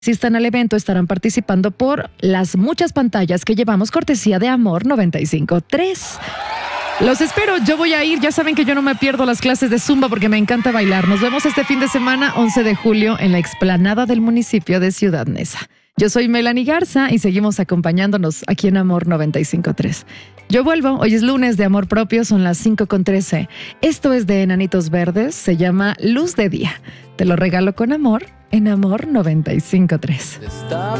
asistan al evento estarán participando por las muchas pantallas que llevamos cortesía de Amor 95.3. Los espero, yo voy a ir, ya saben que yo no me pierdo las clases de Zumba porque me encanta bailar. Nos vemos este fin de semana, 11 de julio, en la explanada del municipio de Ciudad Neza. Yo soy Melanie Garza y seguimos acompañándonos aquí en Amor 95.3. Yo vuelvo, hoy es lunes de Amor Propio, son las 5:13. Esto es de Enanitos Verdes, se llama Luz de Día. Te lo regalo con amor en Amor 95.3.